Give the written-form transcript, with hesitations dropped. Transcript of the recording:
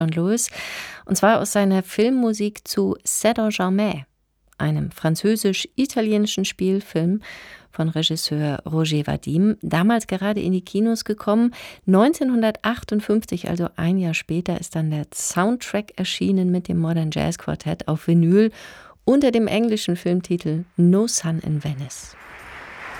Lewis, und zwar aus seiner Filmmusik zu C'est à jamais, einem französisch-italienischen Spielfilm von Regisseur Roger Vadim, damals gerade in die Kinos gekommen. 1958, also ein Jahr später, ist dann der Soundtrack erschienen mit dem Modern Jazz Quartett auf Vinyl unter dem englischen Filmtitel No Sun in Venice.